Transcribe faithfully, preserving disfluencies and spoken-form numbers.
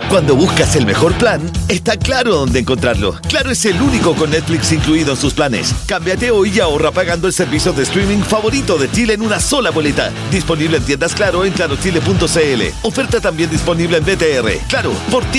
Cuando buscas el mejor plan, está Claro dónde encontrarlo. Claro es el único con Netflix incluido en sus planes. Cámbiate hoy y ahorra pagando el servicio de streaming favorito de Chile en una sola boleta. Disponible en tiendas Claro en claro chile punto c l. Oferta también disponible en B T R. Claro, por ti.